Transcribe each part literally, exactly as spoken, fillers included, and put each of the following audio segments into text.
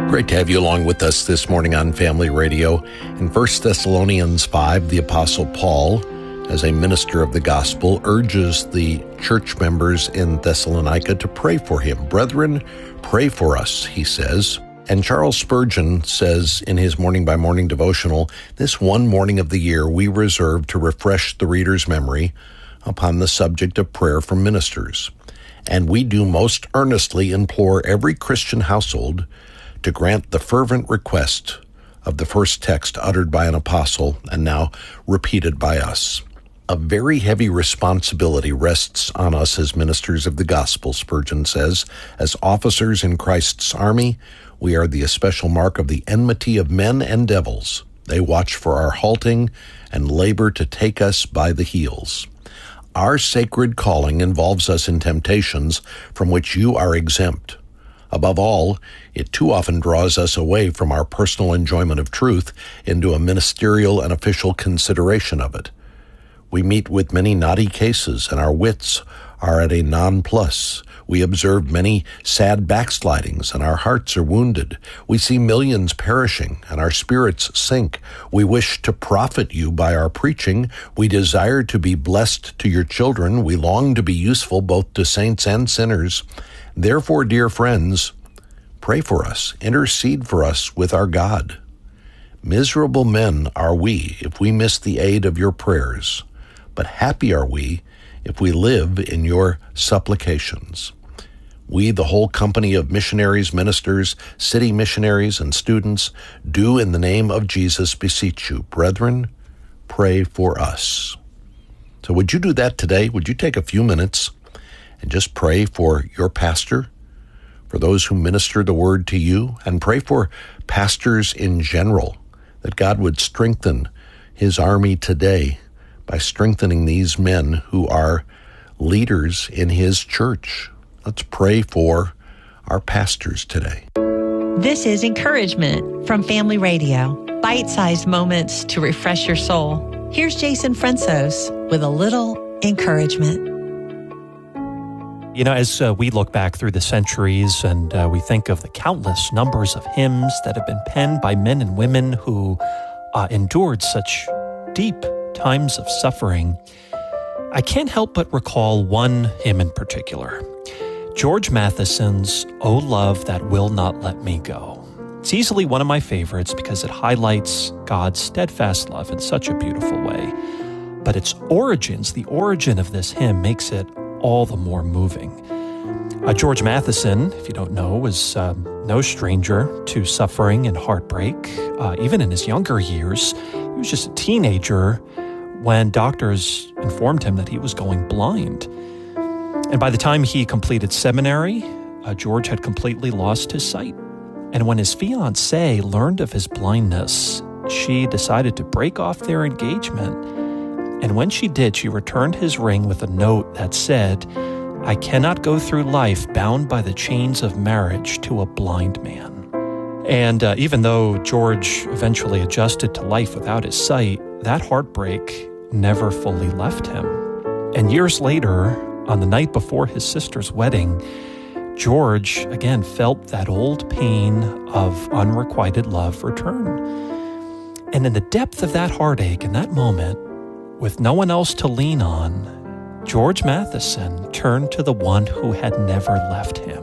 Great to have you along with us this morning on Family Radio. In First Thessalonians five, the Apostle Paul, as a minister of the gospel, urges the church members in Thessalonica to pray for him. Brethren, pray for us, he says. And Charles Spurgeon says in his Morning by Morning devotional, this one morning of the year we reserve to refresh the reader's memory upon the subject of prayer for ministers. And we do most earnestly implore every Christian household to grant the fervent request of the first text uttered by an apostle and now repeated by us. A very heavy responsibility rests on us as ministers of the gospel, Spurgeon says. As officers in Christ's army, we are the especial mark of the enmity of men and devils. They watch for our halting and labor to take us by the heels. Our sacred calling involves us in temptations from which you are exempt. Above all, it too often draws us away from our personal enjoyment of truth into a ministerial and official consideration of it. We meet with many knotty cases, and our wits are at a nonplus. We observe many sad backslidings, and our hearts are wounded. We see millions perishing, and our spirits sink. We wish to profit you by our preaching. We desire to be blessed to your children. We long to be useful both to saints and sinners. Therefore, dear friends, pray for us, intercede for us with our God. Miserable men are we if we miss the aid of your prayers, but happy are we if we live in your supplications. We, the whole company of missionaries, ministers, city missionaries, and students, do in the name of Jesus beseech you, brethren, pray for us. So would you do that today? Would you take a few minutes and just pray for your pastor, for those who minister the word to you, and pray for pastors in general, that God would strengthen his army today by strengthening these men who are leaders in his church. Let's pray for our pastors today. This is Encouragement from Family Radio, bite-sized moments to refresh your soul. Here's Jason Fransos with a little encouragement. You know, as uh, we look back through the centuries and uh, we think of the countless numbers of hymns that have been penned by men and women who uh, endured such deep times of suffering, I can't help but recall one hymn in particular, George Matheson's "O Love That Will Not Let Me Go." It's easily one of my favorites because it highlights God's steadfast love in such a beautiful way. But its origins, the origin of this hymn, makes it all the more moving. Uh, George Matheson, if you don't know, was um, no stranger to suffering and heartbreak. Uh, even in his younger years, he was just a teenager when doctors informed him that he was going blind. And by the time he completed seminary, uh, George had completely lost his sight. And when his fiancée learned of his blindness, she decided to break off their engagement. And when she did, she returned his ring with a note that said, "I cannot go through life bound by the chains of marriage to a blind man." And uh, even though George eventually adjusted to life without his sight, that heartbreak never fully left him. And years later, on the night before his sister's wedding, George again felt that old pain of unrequited love return. And in the depth of that heartache, in that moment, with no one else to lean on, George Matheson turned to the one who had never left him.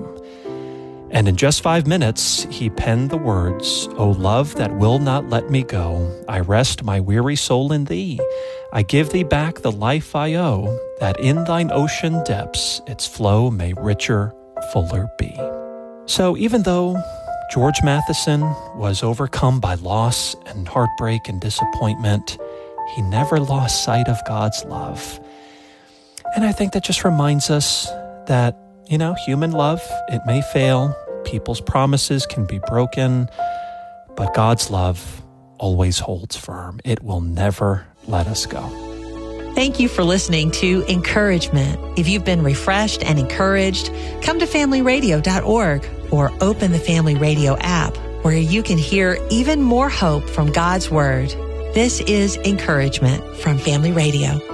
And in just five minutes, he penned the words, "O love that will not let me go, I rest my weary soul in thee. I give thee back the life I owe, that in thine ocean depths its flow may richer, fuller be." So even though George Matheson was overcome by loss and heartbreak and disappointment, he never lost sight of God's love. And I think that just reminds us that, you know, human love, it may fail. People's promises can be broken, but God's love always holds firm. It will never let us go. Thank you for listening to Encouragement. If you've been refreshed and encouraged, come to family radio dot org or open the Family Radio app where you can hear even more hope from God's Word. This is Encouragement from Family Radio.